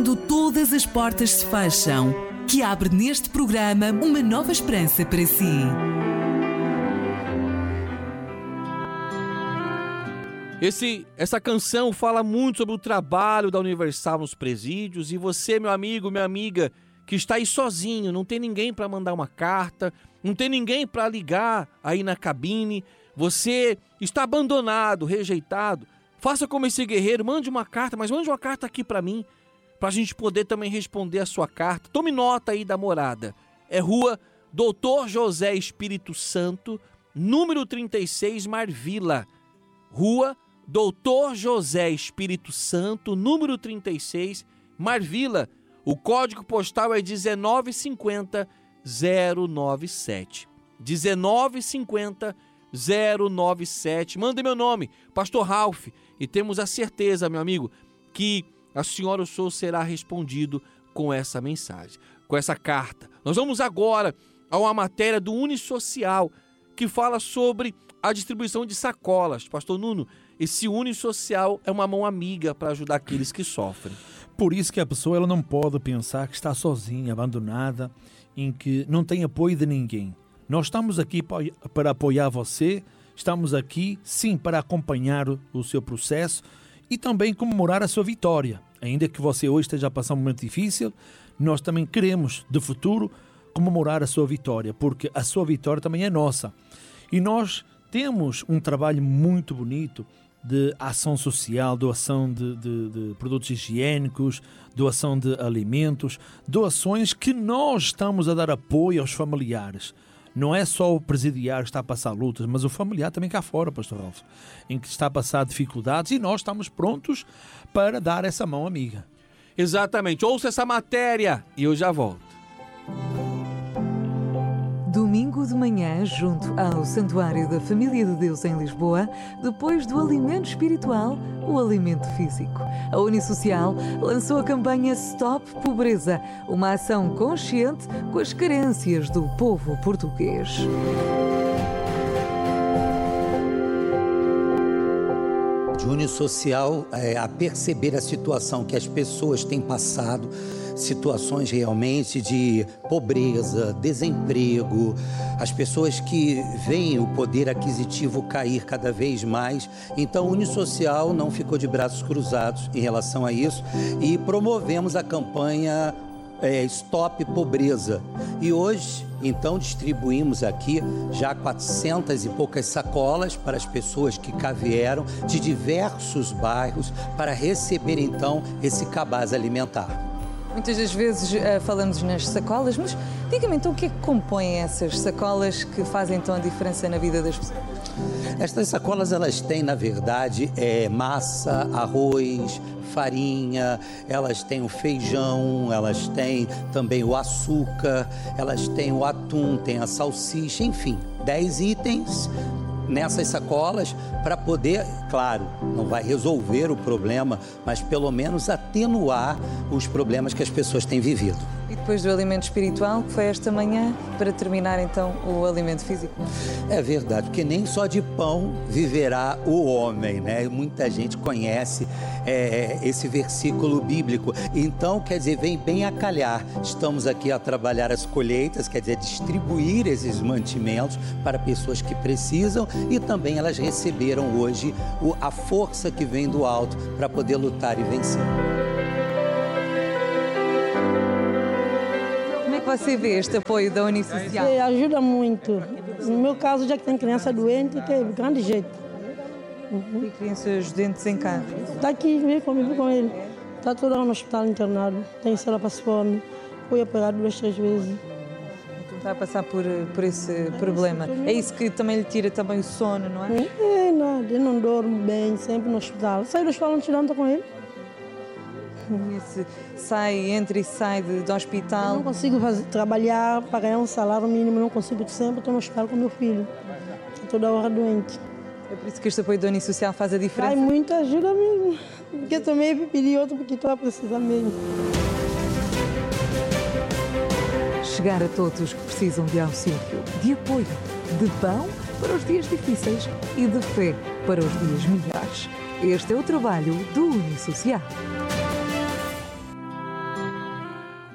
quando todas as portas se fecham, que abre neste programa uma nova esperança para si. Essa canção fala muito sobre o trabalho da Universal nos presídios, e você, meu amigo, minha amiga, que está aí sozinho, não tem ninguém para mandar uma carta, não tem ninguém para ligar aí na cabine, você está abandonado, rejeitado, faça como esse guerreiro, mande uma carta, mas mande uma carta aqui para mim, para a gente poder também responder a sua carta. Tome nota aí da morada. É Rua Doutor José Espírito Santo, número 36, Marvila. Rua Doutor José Espírito Santo, número 36, Marvila. O código postal é 1950097. 1950097. Manda meu nome, Pastor Ralph, e temos a certeza, meu amigo, que a senhora ou o senhor será respondido com essa mensagem, com essa carta. Nós vamos agora a uma matéria do Unisocial, que fala sobre a distribuição de sacolas. Pastor Nuno, esse Unisocial é uma mão amiga para ajudar aqueles que sofrem. Por isso que a pessoa ela não pode pensar que está sozinha, abandonada, em que não tem apoio de ninguém. Nós estamos aqui para apoiar você, estamos aqui, sim, para acompanhar o seu processo e também comemorar a sua vitória. Ainda que você hoje esteja passando um momento difícil, nós também queremos, de futuro, comemorar a sua vitória, porque a sua vitória também é nossa. E nós temos um trabalho muito bonito de ação social, doação de produtos higiênicos, doação de alimentos, doações que nós estamos a dar apoio aos familiares. Não é só o presidiário que está a passar lutas, mas o familiar também cá fora, Pastor Ralph, em que está a passar dificuldades, e nós estamos prontos para dar essa mão amiga. Exatamente. Ouça essa matéria e eu já volto. Domingo de manhã, junto ao Santuário da Família de Deus em Lisboa, depois do alimento espiritual, o alimento físico. A Unisocial lançou a campanha Stop Pobreza, uma ação consciente com as carências do povo português. De Unisocial a perceber a situação que as pessoas têm passado, situações realmente de pobreza, desemprego, as pessoas que veem o poder aquisitivo cair cada vez mais. Então, o Unisocial não ficou de braços cruzados em relação a isso e promovemos a campanha Stop Pobreza. E hoje, então, distribuímos aqui já 400 e poucas sacolas para as pessoas que cá vieram de diversos bairros para receber, então, esse cabaz alimentar. Muitas das vezes falamos nas sacolas, mas diga-me então o que é que compõem essas sacolas que fazem então a diferença na vida das pessoas? Estas sacolas, elas têm, na verdade, massa, arroz, farinha, elas têm o feijão, elas têm também o açúcar, elas têm o atum, tem a salsicha, enfim, 10 itens nessas sacolas para poder, claro, não vai resolver o problema, mas pelo menos atenuar os problemas que as pessoas têm vivido. E depois do alimento espiritual, que foi esta manhã, para terminar então o alimento físico? É verdade, porque nem só de pão viverá o homem, né? Muita gente conhece esse versículo bíblico. Então, quer dizer, vem bem a calhar. Estamos aqui a trabalhar as colheitas, quer dizer, distribuir esses mantimentos para pessoas que precisam, e também elas receberam hoje a força que vem do alto para poder lutar e vencer. Você vê este apoio da Unisocial? Ajuda muito. No meu caso, já que tem criança doente, que é grande jeito. E crianças doentes em casa? Está aqui, vem comigo com ele. Está toda no hospital internado. Tem cela para fome. Fui operado 2, 3 vezes. Então está a passar por esse problema. É isso que também lhe tira também o sono, não é? É nada, eu não dormo bem, sempre no hospital. Saio do hospital, não tirando com ele. Entra e sai do hospital. Eu não consigo trabalhar para ganhar um salário mínimo, não consigo, sempre estou no hospital com meu filho, toda hora doente. É por isso que este apoio da Unisocial faz a diferença? Faz muita ajuda mesmo, porque eu também pedi outro porque estou a precisar mesmo. Chegar a todos que precisam de auxílio, de apoio, de pão para os dias difíceis e de fé para os dias melhores. Este é o trabalho do Unisocial.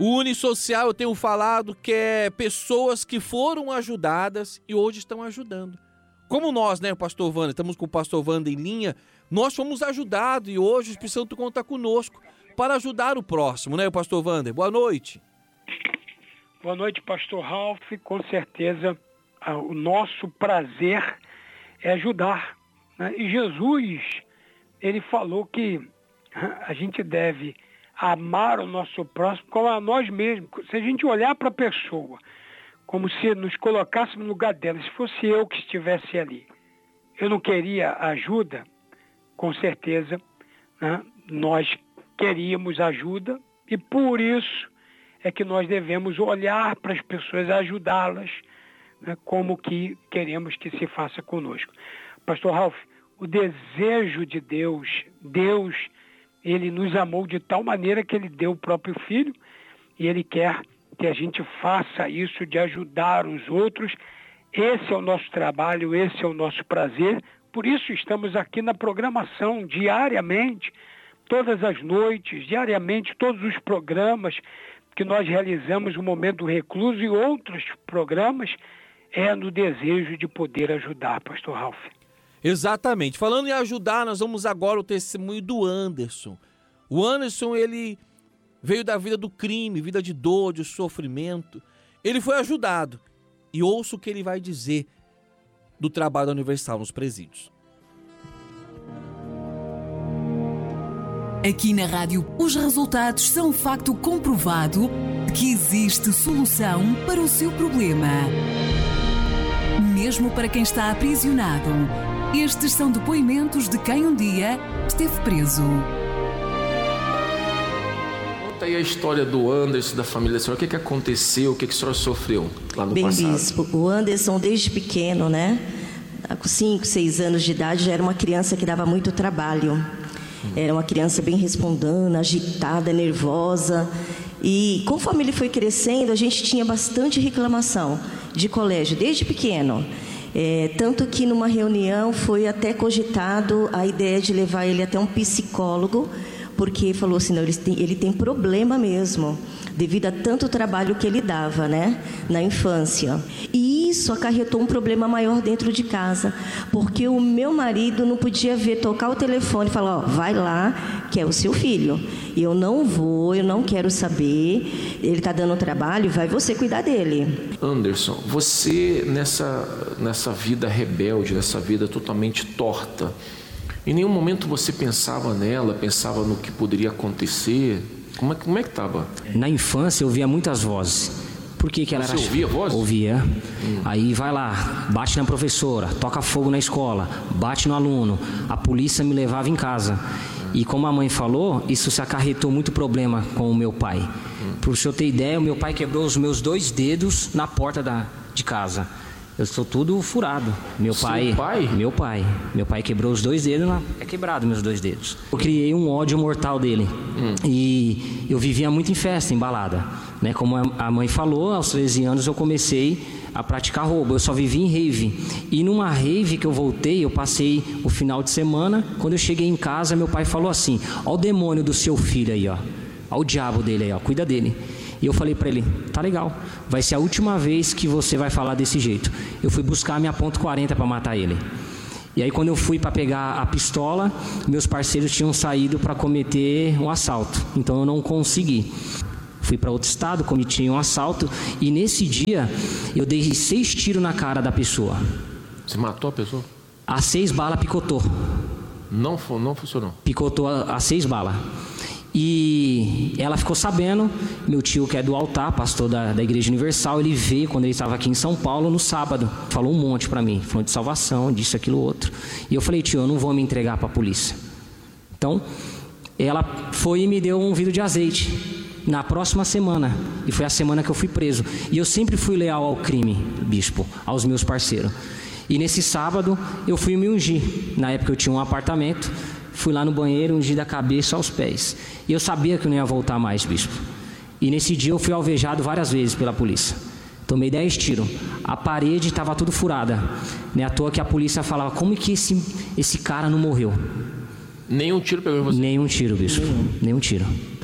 O Unisocial, eu tenho falado que é pessoas que foram ajudadas e hoje estão ajudando. Como nós, né, pastor Wander, estamos com o pastor Wander em linha, nós fomos ajudados e hoje o Espírito Santo conta conosco para ajudar o próximo, né, pastor Wander? Boa noite. Boa noite, pastor Ralph. Com certeza, o nosso prazer é ajudar, né? E Jesus, ele falou que a gente deve amar o nosso próximo como a nós mesmos. Se a gente olhar para a pessoa como se nos colocássemos no lugar dela, se fosse eu que estivesse ali, eu não queria ajuda, com certeza, né? Nós queríamos ajuda e por isso é que nós devemos olhar para as pessoas, ajudá-las, né? Como que queremos que se faça conosco. Pastor Ralph, o desejo de Deus, ele nos amou de tal maneira que ele deu o próprio Filho e ele quer que a gente faça isso de ajudar os outros. Esse é o nosso trabalho, esse é o nosso prazer. Por isso estamos aqui na programação diariamente, todas as noites, diariamente, todos os programas que nós realizamos, o Momento do Recluso e outros programas, é no desejo de poder ajudar, pastor Ralph. Exatamente. Falando em ajudar, nós vamos agora ao testemunho do Anderson. O Anderson, ele veio da vida do crime, vida de dor, de sofrimento. Ele foi ajudado. E ouça o que ele vai dizer do trabalho da Universal nos presídios. Aqui na rádio, os resultados são um facto comprovado de que existe solução para o seu problema. Mesmo para quem está aprisionado, estes são depoimentos de quem um dia esteve preso. Conta aí a história do Anderson, da família da senhora. O que aconteceu, o que a senhora sofreu lá no passado? Bem, bispo, o Anderson desde pequeno, né? Com 5, 6 anos de idade, já era uma criança que dava muito trabalho. Era uma criança bem respondona, agitada, nervosa. E conforme ele foi crescendo, a gente tinha bastante reclamação de colégio, desde pequeno. Tanto que numa reunião foi até cogitado a ideia de levar ele até um psicólogo, porque falou assim, não, ele tem problema mesmo, devido a tanto trabalho que ele dava, né, na infância. E isso acarretou um problema maior dentro de casa, porque o meu marido não podia tocar o telefone e falar, vai lá, que é o seu filho. Eu não vou, eu não quero saber, ele está dando trabalho, vai você cuidar dele. Anderson, você nessa vida rebelde, nessa vida totalmente torta, em nenhum momento você pensava nela, pensava no que poderia acontecer? Como é que estava? Na infância eu ouvia muitas vozes. Por que ela era? Você ouvia vozes? Ouvia. Aí vai lá, bate na professora, toca fogo na escola, bate no aluno. A polícia me levava em casa. E como a mãe falou, isso se acarretou muito problema com o meu pai. Para o senhor ter ideia, o meu pai quebrou os meus 2 dedos na porta de casa. Eu estou tudo furado. Meu pai? Meu pai quebrou os 2 dedos, é quebrado meus 2 dedos. Eu criei um ódio mortal dele. E eu vivia muito em festa, em balada, né? Como a mãe falou, aos 13 anos eu comecei a praticar roubo. Eu só vivia em rave. E numa rave que eu voltei, eu passei o final de semana. Quando eu cheguei em casa, meu pai falou assim, ó o demônio do seu filho aí, ó. Ó o diabo dele aí, ó, cuida dele. E eu falei para ele, tá legal, vai ser a última vez que você vai falar desse jeito. Eu fui buscar a minha .40 para matar ele. E aí quando eu fui para pegar a pistola, meus parceiros tinham saído para cometer um assalto. Então eu não consegui. Fui para outro estado, cometi um assalto e nesse dia eu dei 6 tiros na cara da pessoa. Você matou a pessoa? A 6 balas picotou. Não funcionou? Picotou a 6 balas. E ela ficou sabendo, meu tio que é do altar, pastor da Igreja Universal, ele veio quando ele estava aqui em São Paulo no sábado, falou um monte para mim, falou de salvação, disso, aquilo, outro. E eu falei, tio, eu não vou me entregar para a polícia. Então, ela foi e me deu um vidro de azeite na próxima semana, e foi a semana que eu fui preso. E eu sempre fui leal ao crime, bispo, aos meus parceiros. E nesse sábado eu fui me ungir, na época eu tinha um apartamento. Fui lá no banheiro, ungi da cabeça aos pés. E eu sabia que eu não ia voltar mais, bispo. E nesse dia eu fui alvejado várias vezes pela polícia. Tomei 10 tiros. A parede estava tudo furada. Não é à toa que a polícia falava, como que esse cara não morreu? Nenhum tiro pegou em você? Nenhum tiro, bispo. Nenhum tiro.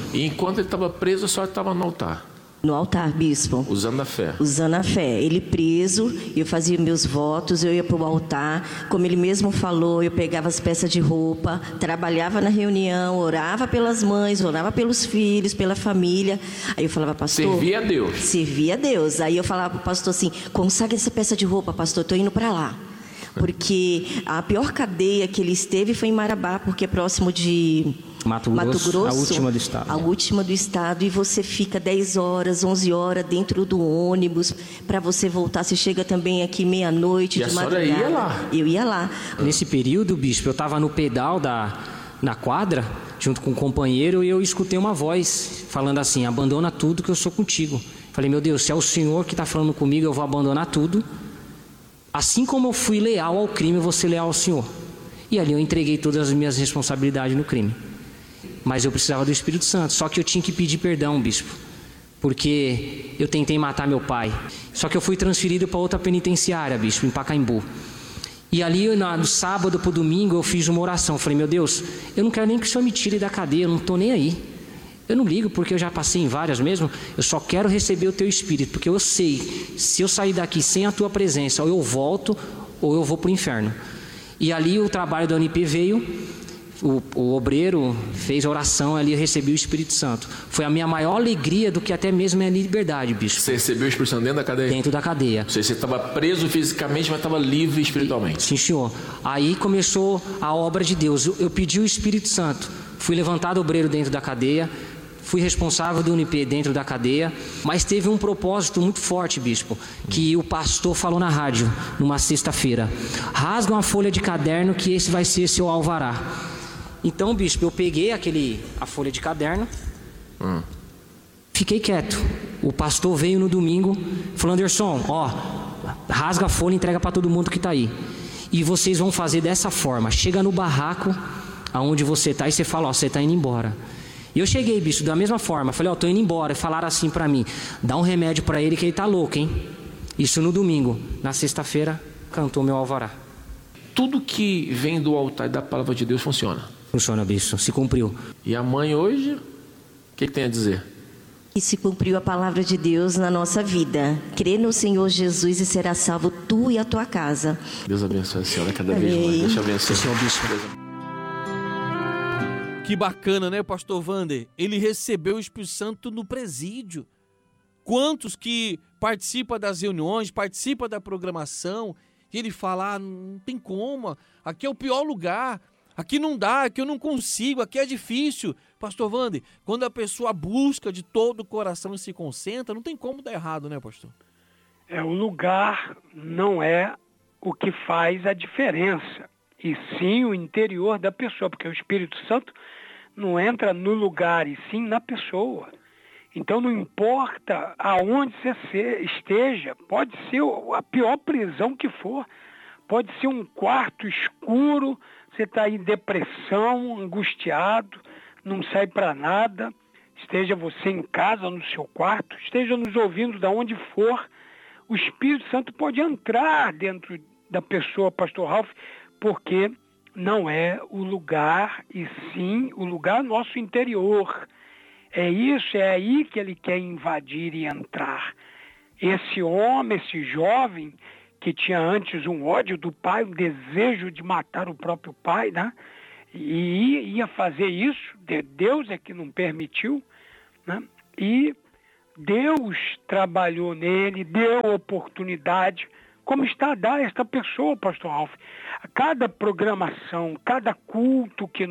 E enquanto ele estava preso, a senhora estava no altar? No altar, bispo. Usando a fé. Usando a fé. Ele preso, eu fazia meus votos, eu ia para o altar. Como ele mesmo falou, eu pegava as peças de roupa, trabalhava na reunião, orava pelas mães, orava pelos filhos, pela família. Aí eu falava, pastor... Servia a Deus. Servia a Deus. Aí eu falava para o pastor assim, consagra essa peça de roupa, pastor, estou indo para lá. Porque a pior cadeia que ele esteve foi em Marabá, porque é próximo de... Mato Grosso, a última do estado. A última do estado, e você fica 10 horas, 11 horas dentro do ônibus para você voltar. Você chega também aqui meia-noite, de madrugada. E a senhora ia lá? Eu ia lá. Nesse período, bispo, eu estava no pedal na quadra, junto com um companheiro, e eu escutei uma voz falando assim, abandona tudo que eu sou contigo. Falei, meu Deus, se é o Senhor que está falando comigo, eu vou abandonar tudo. Assim como eu fui leal ao crime, eu vou ser leal ao Senhor. E ali eu entreguei todas as minhas responsabilidades no crime. Mas eu precisava do Espírito Santo. Só que eu tinha que pedir perdão, bispo, porque eu tentei matar meu pai. Só que eu fui transferido para outra penitenciária, bispo, em Pacaembu. E ali, no sábado para o domingo, eu fiz uma oração. Eu falei, meu Deus, eu não quero nem que o Senhor me tire da cadeia, eu não estou nem aí. Eu não ligo, porque eu já passei em várias mesmo. Eu só quero receber o teu Espírito, porque eu sei, se eu sair daqui sem a tua presença, ou eu volto, ou eu vou para o inferno. E ali o trabalho da UNIP veio... O obreiro fez oração ali, eu recebi o Espírito Santo. Foi a minha maior alegria do que até mesmo a liberdade, bispo. Você recebeu o Espírito Santo dentro da cadeia? Dentro da cadeia. Você estava preso fisicamente, mas estava livre espiritualmente. Sim, senhor. Aí começou a obra de Deus. Eu pedi o Espírito Santo. Fui levantado obreiro dentro da cadeia. Fui responsável do UNIP dentro da cadeia. Mas teve um propósito muito forte, bispo, que o pastor falou na rádio, numa sexta-feira. Rasga uma folha de caderno que esse vai ser seu alvará. Então, bispo, eu peguei a folha de caderno, fiquei quieto. O pastor veio no domingo, falou, Anderson, rasga a folha e entrega para todo mundo que está aí. E vocês vão fazer dessa forma, chega no barraco, aonde você está, e você fala, você está indo embora. E eu cheguei, bispo, da mesma forma, falei, estou indo embora. E falaram assim para mim, dá um remédio para ele que ele está louco, hein? Isso no domingo. Na sexta-feira, cantou meu alvará. Tudo que vem do altar e da palavra de Deus funciona. Funciona, bispo, se cumpriu. E a mãe hoje, o que tem a dizer? E se cumpriu a palavra de Deus na nossa vida. Crê no Senhor Jesus e será salvo tu e a tua casa. Deus abençoe a senhora cada vez mais. Deixa eu abençoar. Senhor bispo. Que bacana, né, pastor Wander? Ele recebeu o Espírito Santo no presídio. Quantos que participam das reuniões, participam da programação, e ele fala, não tem como, aqui é o pior lugar. Aqui não dá, aqui eu não consigo, aqui é difícil. Pastor Wander, quando a pessoa busca de todo o coração e se concentra, não tem como dar errado, né, pastor? O lugar não é o que faz a diferença, e sim o interior da pessoa, porque o Espírito Santo não entra no lugar, e sim na pessoa. Então não importa aonde você esteja, pode ser a pior prisão que for, pode ser um quarto escuro, você está em depressão, angustiado, não sai para nada, esteja você em casa, no seu quarto, esteja nos ouvindo de onde for, o Espírito Santo pode entrar dentro da pessoa, pastor Ralf, porque não é o lugar, e sim o lugar nosso interior. É isso, é aí que ele quer invadir e entrar. Esse homem, esse jovem, que tinha antes um ódio do pai, um desejo de matar o próprio pai, né? E ia fazer isso, Deus é que não permitiu, né? E Deus trabalhou nele, deu oportunidade, como está a dar esta pessoa, pastor Ralf. Cada programação, cada culto que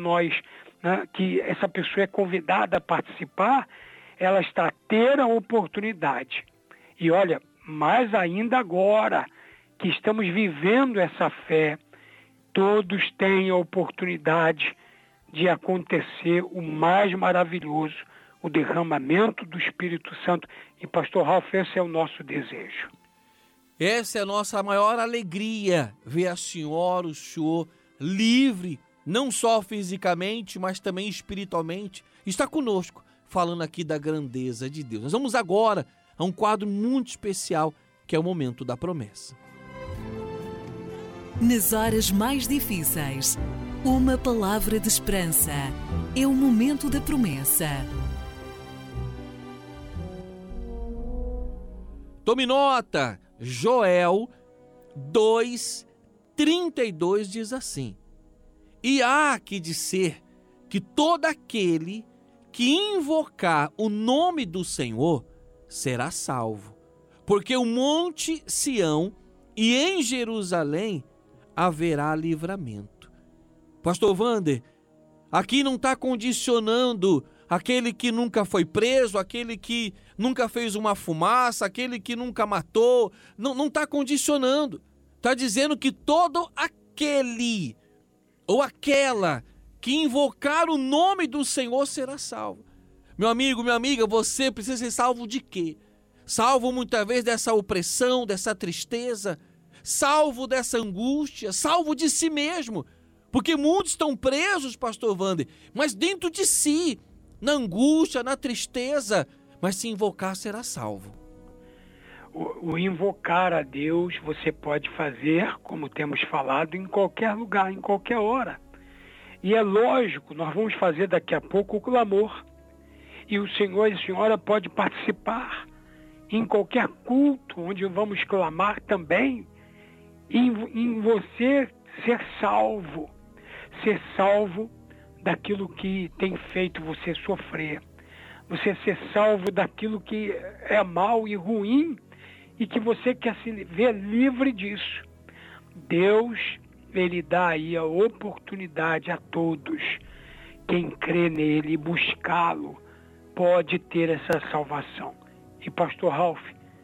que essa pessoa é convidada a participar, ela está a ter a oportunidade. E olha, mais ainda agora, que estamos vivendo essa fé, todos têm a oportunidade de acontecer o mais maravilhoso, o derramamento do Espírito Santo. E, pastor Ralf, esse é o nosso desejo. Essa é a nossa maior alegria, ver a senhora, o senhor, livre, não só fisicamente, mas também espiritualmente. Está conosco, falando aqui da grandeza de Deus. Nós vamos agora a um quadro muito especial, que é o Momento da Promessa. Nas horas mais difíceis, uma palavra de esperança. É o Momento da Promessa. Tome nota, Joel 2:32 diz assim: e há que dizer que todo aquele que invocar o nome do Senhor será salvo, porque o monte Sião e em Jerusalém haverá livramento. Pastor Wander, aqui não está condicionando aquele que nunca foi preso, aquele que nunca fez uma fumaça, aquele que nunca matou, não está condicionando. Está dizendo que todo aquele ou aquela que invocar o nome do Senhor será salvo. Meu amigo, minha amiga, você precisa ser salvo de quê? Salvo muitas vezes dessa opressão, dessa tristeza, salvo dessa angústia, salvo de si mesmo. Porque muitos estão presos, pastor Wander, mas dentro de si, na angústia, na tristeza, mas se invocar será salvo. O invocar a Deus você pode fazer, como temos falado, em qualquer lugar, em qualquer hora. E é lógico, nós vamos fazer daqui a pouco o clamor. E o Senhor e a Senhora pode participar em qualquer culto, onde vamos clamar também, em você ser salvo daquilo que tem feito você sofrer, você ser salvo daquilo que é mal e ruim e que você quer se ver livre disso. Deus, Ele dá aí a oportunidade a todos. Quem crê nele e buscá-lo pode ter essa salvação. E pastor Ralph,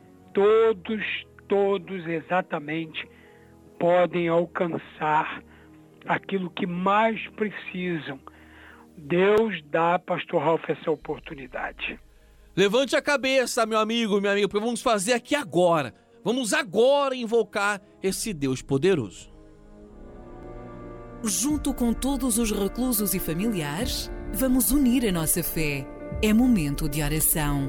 todos exatamente podem alcançar aquilo que mais precisam. Deus dá, pastor Ralph, essa oportunidade. Levante a cabeça, meu amigo, minha amiga, porque vamos fazer aqui agora. Vamos agora invocar esse Deus poderoso. Junto com todos os reclusos e familiares, vamos unir a nossa fé. É momento de oração.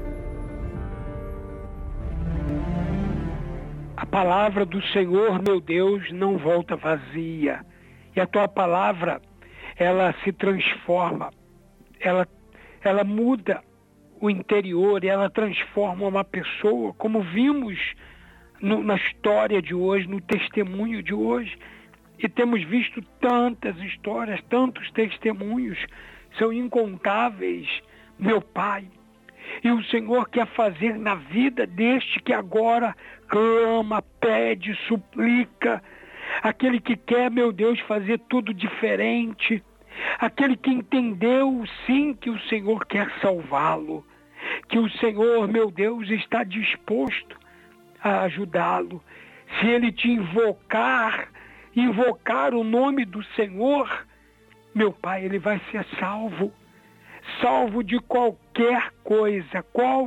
A palavra do Senhor, meu Deus, não volta vazia. E a tua palavra, ela se transforma, ela muda o interior, e ela transforma uma pessoa, como vimos na história de hoje, no testemunho de hoje. E temos visto tantas histórias, tantos testemunhos, são incontáveis, meu Pai. E o Senhor quer fazer na vida deste que agora clama, pede, suplica, aquele que quer, meu Deus, fazer tudo diferente, aquele que entendeu, sim, que o Senhor quer salvá-lo, que o Senhor, meu Deus, está disposto a ajudá-lo. Se ele te invocar o nome do Senhor, meu Pai, ele vai ser salvo de qualquer coisa.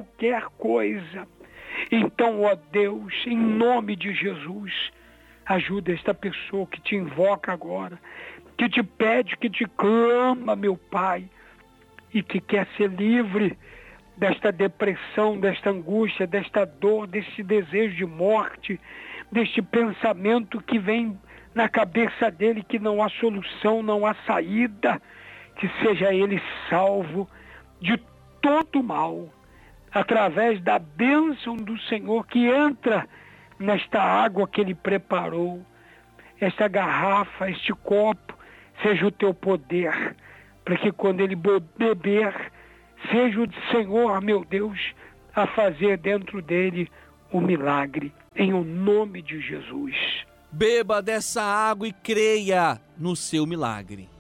Então, ó Deus, em nome de Jesus, ajuda esta pessoa que te invoca agora, que te pede, que te clama, meu Pai, e que quer ser livre desta depressão, desta angústia, desta dor, deste desejo de morte, deste pensamento que vem na cabeça dele que não há solução, não há saída, que seja ele salvo de todo mal, através da bênção do Senhor que entra nesta água que ele preparou, esta garrafa, este copo, seja o teu poder, para que quando ele beber, seja o Senhor, meu Deus, a fazer dentro dele o milagre, em o nome de Jesus. Beba dessa água e creia no seu milagre.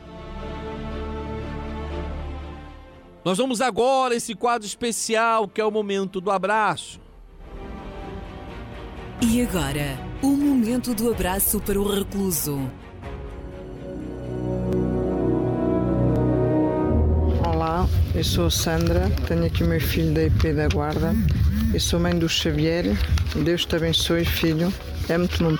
Nós vamos agora a esse quadro especial que é o momento do abraço. E agora, o momento do abraço para o recluso. Olá, eu sou Sandra, tenho aqui o meu filho da IP da Guarda. Eu sou mãe do Xavier. Deus te abençoe, filho. Amo-te muito.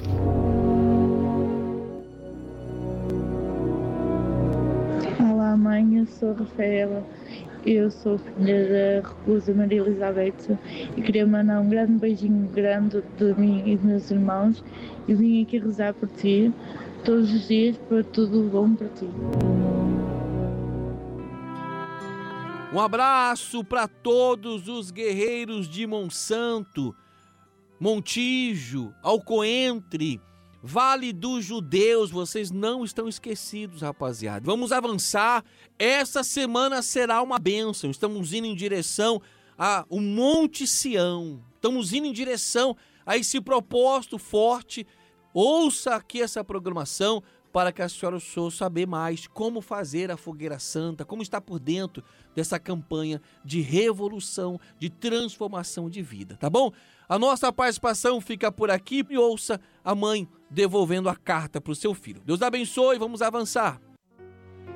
Olá, mãe, eu sou Rafaela. Eu sou filha da reclusa Maria Elizabeth e queria mandar um grande beijinho grande de mim e dos meus irmãos e vim aqui rezar por ti todos os dias para tudo bom para ti. Um abraço para todos os guerreiros de Monsanto, Montijo, Alcoentre, Vale dos Judeus. Vocês não estão esquecidos, rapaziada. Vamos avançar. Essa semana será uma bênção. Estamos indo em direção ao Monte Sião. Estamos indo em direção a esse propósito forte. Ouça aqui essa programação para que a senhora possa saber mais como fazer a Fogueira Santa, como está por dentro dessa campanha de revolução, de transformação de vida, tá bom? A nossa participação fica por aqui e ouça a mãe devolvendo a carta para o seu filho. Deus abençoe, vamos avançar.